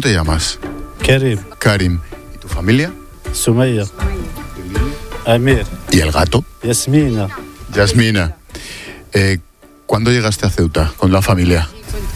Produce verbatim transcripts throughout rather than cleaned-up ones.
te llamas? Karim. Karim. ¿Y tu familia? Sumaya. Amir. ¿Y el gato? Yasmina. Yasmina. Eh, ¿Cuándo llegaste a Ceuta con la familia?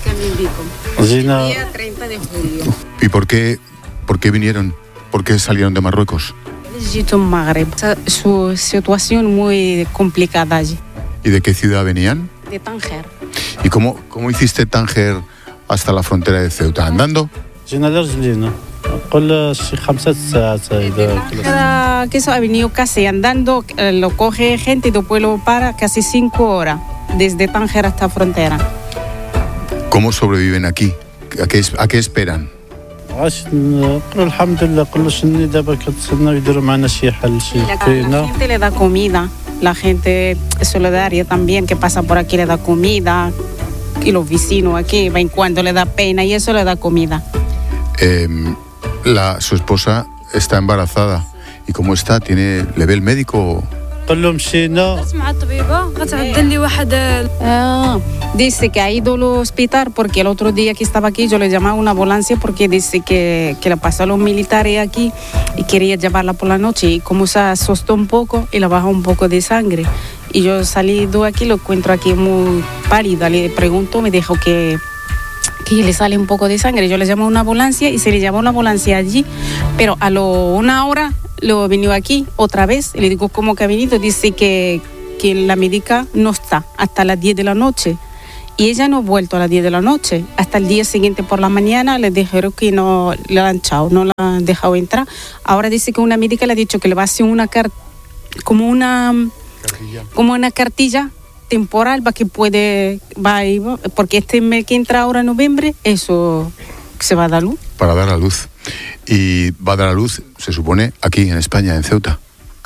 Zina. treinta de julio. ¿Y por qué, por qué vinieron? ¿Por qué salieron de Marruecos? Magreb. Su situación muy complicada allí. ¿Y de qué ciudad venían? De Tánger. ¿Y cómo, cómo hiciste Tánger hasta la frontera de Ceuta? ¿Andando? جينا لرجلينا قول شي خمسة ساعات إذا Cada que eso ha venido casi andando, eh, lo coge gente y después lo para casi cinco horas desde Tánger hasta la frontera. ¿Cómo sobreviven aquí? ¿A qué, a qué esperan? عاش نقول الحمد لله كل شيء دابا كتسناو يديروا معنا شي حل شي La, la فينا gente le da comida, la gente solidaria también que pasa por aquí le da comida, y los vecinos aquí, va en cuando le da pena y eso le da comida. Eh, la, su esposa está embarazada. ¿Y cómo está? ¿Tiene, ¿Le ve el médico? قول لهم مشينا مع الطبيبه غتعدل لي واحد. Ah, dice que ha ido al hospital porque el otro día que estaba aquí yo le llamaba a una ambulancia porque dice que, que le pasó a los militares aquí y quería llevarla por la noche y como se asustó un poco y le bajó un poco de sangre y yo salí de aquí, lo encuentro aquí muy pálida, le pregunto, me dijo que que le sale un poco de sangre, yo le llamo a una ambulancia y se le llamó la ambulancia allí, pero a lo una hora lo venido aquí otra vez y le digo cómo que ha venido, dice que que la médica no está hasta las diez de la noche y ella no ha vuelto a las diez de la noche. Hasta el día siguiente por la mañana le dijeron que no le han echado, no la han dejado entrar. Ahora dice que una médica le ha dicho que le va a hacer una car- como una Cartilla. como una cartilla temporal para que puede va y va, porque este mes que entra ahora en noviembre eso se va a dar luz. Para dar a luz. Y va a dar a luz, se supone, aquí en España, en Ceuta.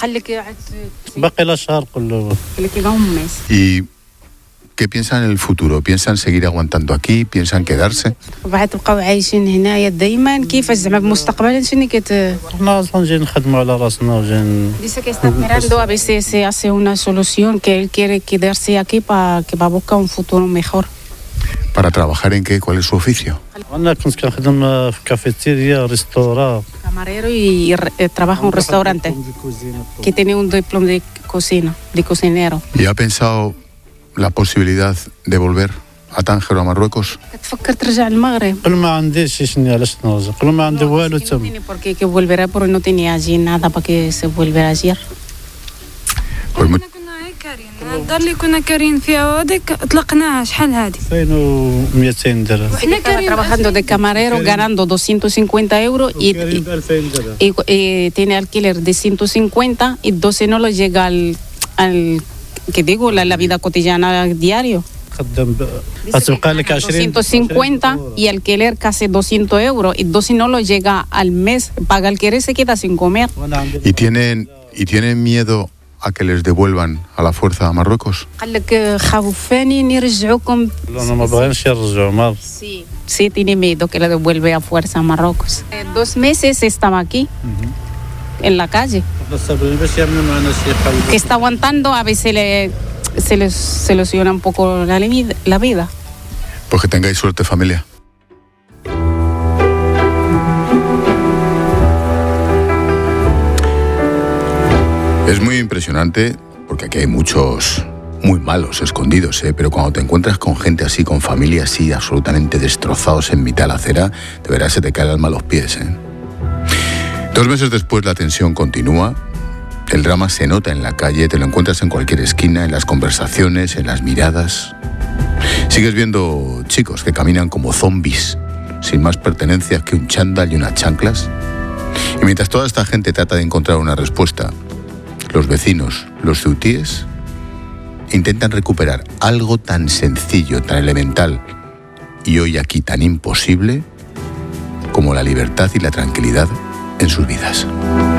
باقي لا شهر قول له Que le queda un mes. ¿Y qué piensan en el futuro? ¿Piensan seguir aguantando aquí? ¿Piensan quedarse? بعد تبقاو عايشين هنايا دائما كيفاش زعما مستقبلا شنو كت حنا اصلا جايين نخدموا على راسنا وجايين dice que está esperando a ver si se hace una solución que él quiere quedarse aquí para que va a buscar un futuro mejor. ¿Para trabajar en qué? ¿Cuál es su oficio? انا كنت كنخدم في كافيتيريا ريستورا Camarero y eh, trabaja en un restaurante que tiene un diploma de cocina, de cocinero. ¿Y ha pensado la posibilidad de volver a Tánger o a Marruecos? تفكر ترجع المغرب. قول ما عنديش شنو علاش نرجع قول ما عندي والو No تما tiene por qué que volverá porque no tenía allí nada para que se volviera ayer. Pues muy- حنا كنا غير كارين الدار اللي كنا كارين فيها هذيك طلقناها شحال هذه. ألفين ومئتين درهم حنا Estaba كارين trabajando de camarero ganando doscientos cincuenta euros y, وكريم y, ب ألفين درهم y, eh, tiene alquiler de ciento cincuenta y doce no lo llega al, al que digo, la, la vida cotidiana diario. خدام ب- Dice que غتبقى لك gana عشرين doscientos cincuenta y alquiler casi doscientos euros y doce no lo llega al mes, paga alquiler y se queda sin comer. وانا عندي ¿Y tienen, ¿Y tienen miedo a que les devuelvan a la fuerza a Marruecos? قال لك خوفاني نرجعوكم. لا انا ما بغينش يرجعوا مال Sí, sí tiene miedo que le devuelve a fuerza a Marruecos. Eh, dos meses estaba aquí, en la calle, حنا صابرين باش يعملوا معنا شي que حل está aguantando, a veces le, se les se ilusiona un poco la, li- la vida. Pues que tengáis suerte, familia. Es muy impresionante porque aquí hay muchos muy malos escondidos, ¿eh? Pero cuando te encuentras con gente así, con familias así, absolutamente destrozados en mitad de la acera, de veras se te cae el alma a los pies, ¿eh? Dos meses después la tensión continúa, el drama se nota en la calle, te lo encuentras en cualquier esquina, en las conversaciones, en las miradas. Sigues viendo chicos que caminan como zombies, sin más pertenencias que un chándal y unas chanclas. Y mientras toda esta gente trata de encontrar una respuesta, los vecinos, los ceutíes, intentan recuperar algo tan sencillo, tan elemental y hoy aquí tan imposible como la libertad y la tranquilidad en sus vidas.